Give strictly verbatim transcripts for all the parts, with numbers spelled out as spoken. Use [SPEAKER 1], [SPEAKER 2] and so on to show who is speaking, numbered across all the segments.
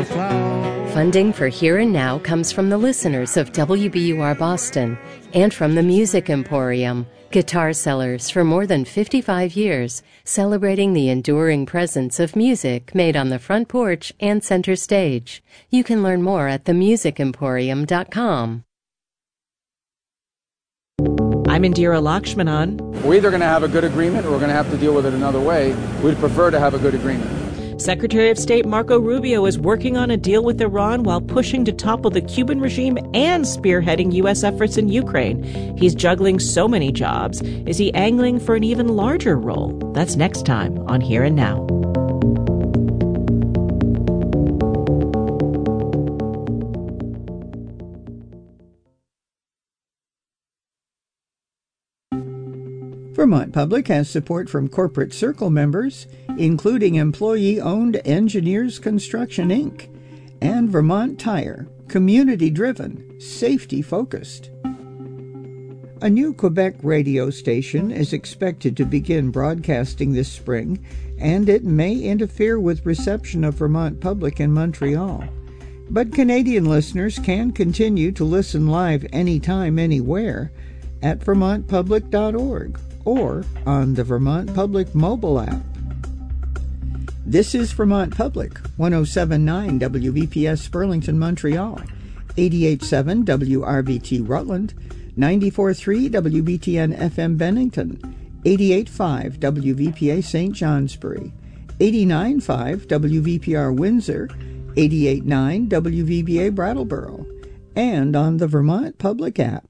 [SPEAKER 1] flow.
[SPEAKER 2] Funding for Here and Now comes from the listeners of W B U R Boston and from the Music Emporium, guitar sellers for more than fifty-five years, celebrating the enduring presence of music made on the front porch and center stage. You can learn more at the music emporium dot com.
[SPEAKER 3] I'm Indira Lakshmanan.
[SPEAKER 4] We're either going to have a good agreement or we're going to have to deal with it another way. We'd prefer to have a good agreement.
[SPEAKER 3] Secretary of State Marco Rubio is working on a deal with Iran while pushing to topple the Cuban regime and spearheading U S efforts in Ukraine. He's juggling so many jobs. Is he angling for an even larger role? That's next time on Here and Now.
[SPEAKER 5] Vermont Public has support from Corporate Circle members, including employee-owned Engineers Construction, Incorporated, and Vermont Tire, community-driven, safety-focused. A new Quebec radio station is expected to begin broadcasting this spring, and it may interfere with reception of Vermont Public in Montreal. But Canadian listeners can continue to listen live anytime, anywhere at vermont public dot org. or on the Vermont Public mobile app. This is Vermont Public, one oh seven point nine W V P S Burlington, Montreal, eighty-eight point seven W R V T Rutland, ninety-four point three W B T N F M Bennington, eighty-eight point five W V P A Saint Johnsbury, eighty-nine point five W V P R Windsor, eighty-eight point nine W V B A Brattleboro, and on the Vermont Public app.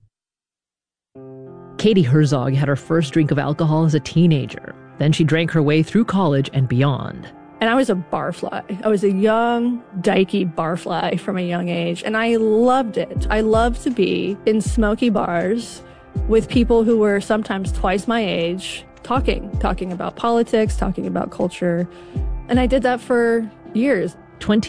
[SPEAKER 6] Katie Herzog had her first drink of alcohol as a teenager. Then she drank her way through college and beyond.
[SPEAKER 7] And I was a barfly. I was a young, dykey barfly from a young age, and I loved it. I loved to be in smoky bars with people who were sometimes twice my age, talking, talking about politics, talking about culture. And I did that for years.
[SPEAKER 6] twenty